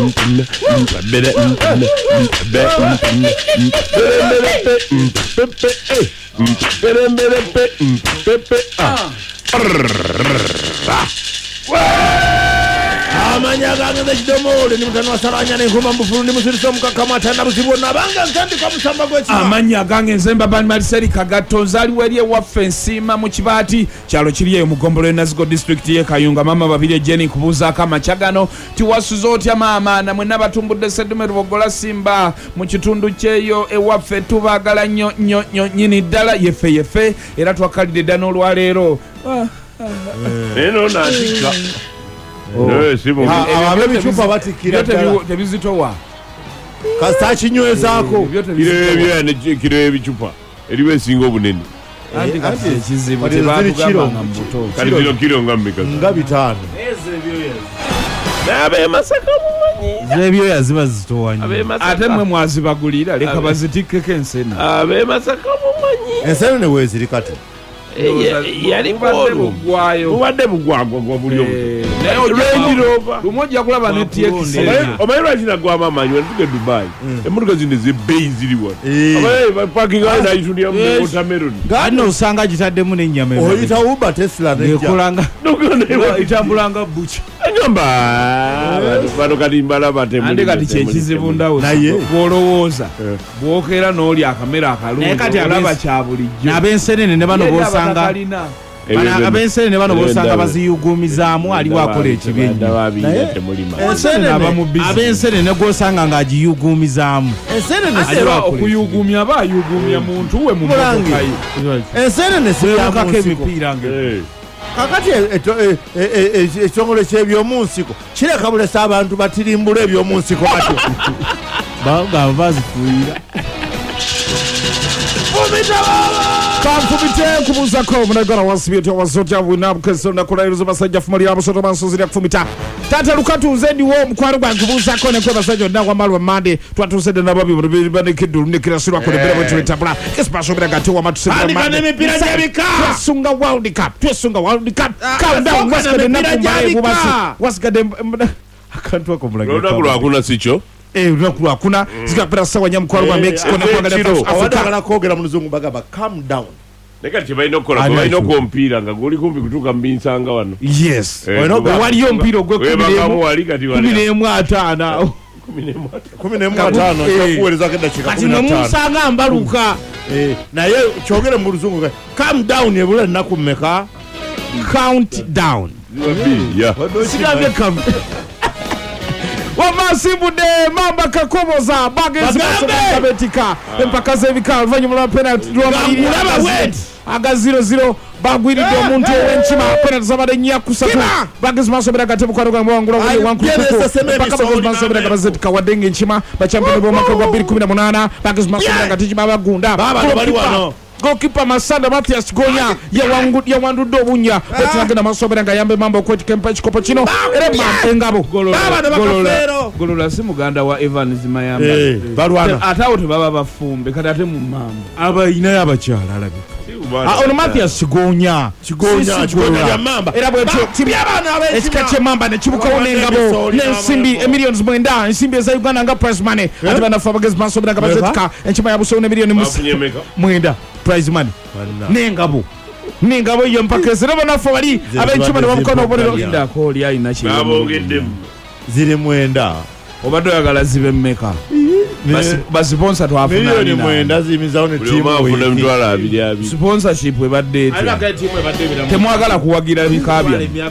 amanyagange n'ekidomole ni mutano wasaranya n'enkuba mbufulu ni musiriso mukakamata na busibona banga ntandika musamba gw'ekima amanyagange nzemba bani mariseri kagato nzaliwo eri ewaffe ensiima mu kibaati kyalo kiri eyo mugombolo Nazigo district ye Kayunga mama babiri Jenny kubuzaako amachagano tiwasuza otya maama namwe n'abatumbudde Seddume Lubogola Simba mu kitundu kyeyo ewaffe tubaagala nnyo nyini ddala yeffe era twakalidde dda n'olwaleero eno natika abebicupa batikira tebizitowa kasita kinywezaako kiro ebicupa eriwo esinga obunene anti ekizibu tebakugambanga mu buto kati kiro nga mmeka nga 5 nabe Masaka mumanyi zebyoya ziba zitowa nnyo ate mwe mwazibagulira leka bazitikkeko ensene abe Masaka mumanyi ensene ne weeziri kati yali bubadde bugwagwa gwa buli lumojja kulaba ne TX omanyi lwaki nagwama amanyi wantuge Dubai emmotoka zino zebbeeyi ziri wano pakinga nayitundira mu watermelon gano osanga gitaddemu n'ennyama oyita Uber Tesla nekolanga itambulanga bucha agamba bano kati mbalaba ande kati kyekizibu ndawo bw'olowooza bw'okeera n'oli akamera akalungi olaba kya bulijjo n'ab'ensenene ne bano b'osanga ab'ensenene bano b'osanga baziyugumizaamu aliwo akola ekibi ennyo ab'ensenene gw'osanga ng'agiyugumizaamu okuyugumya aba ayugumya muntu we mu motoka ye ensenene siyamukako emipiira kakati ekitongole ky'ebyomunsiko kireka bulesa abantu batirimbula ebyomunsiko batyo bagamba bazifuuyira kanfumite nkubuzako munagala wansibye wazotya bunabukeso nakulairiza basajja fumalira abasoto bansuzira kufumita tata lukatuze ndiwo omukwano gwange nkubuzako nekwe basajja nawa malwa mande twatuzede nababi banekidulu nekirasirwa ko nebera bwetu tabula kespaso bera gati wa matusira mande emipira gyabika twesunga world cup countdown wasikade nakumbaye bubasi wasikade akantu ako mulagira hakuna sicho unakuwa hakuna zikapita sawa nyamukwalo wa Mexico na kuangalia Afrika kogera muzungu bagaba calm down nekati baino kola baino kompira nga goli kumbi kutuka mbinsanga wano yes waliyo mpira gwe 11 15 kuweleza kenda chika 15 kati nomusanga mbaluka naye kyogere mu luzungu calm down ebula nakumeka count down sigabye kam wamasibude mamba kakoboza bagezi basobetika empaka zebika vanyuma penalty ngulaba wet aga 0-0 bagwirido omuntu wenchima penalty zabade nyakusatu bagezi masobera gatebo kwa rugamba wangula wali wankulu empaka bagezi masobera gazetika wadenge nchima ba champion bo mwaka wa 2018 bagezi masobera gatijima bagunda bali wano goalkeeper Masanda Mathias Gonya ya wandudo bunya betagenda masobera ngayambe mambo kweti kempa chikopo chino ere mampengabo golola si muganda wa Evans Mayamba balwana atawo tebaba bafumbe kati ate mu mambo aba ina yabakyala alabika ono Mathias Gonya ya mamba era bwecho ekikache mamba ne kibuka onengabo n'ensimbi millions mwenda ensimbi za Uganda nga prize money ati bana fabagezi masobera gabazetika enchima ya busone million mwenda prize money nengabo iyo mpaka zero banafo bali abenchuma ne bamukono obonero ndako oli ayina ki abongeddemu ziri mwenda obadde oyagala zibe mmeka basponsa twafuna milioni mwenda zimizawo ne tiimu sponsorship ebadde temwagala kuwagira bikabya